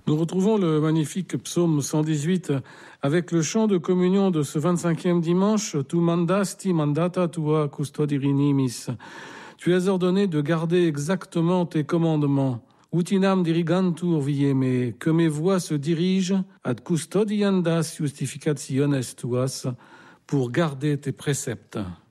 Nous retrouvons le magnifique psaume 118 avec le chant de communion de ce 25e dimanche, Tu mandasti mandata tua custodirinis. Tu as ordonné de garder exactement tes commandements. Utinam dirigantur vieme, que mes voix se dirigent ad custodiandas justificationes tuas, pour garder tes préceptes.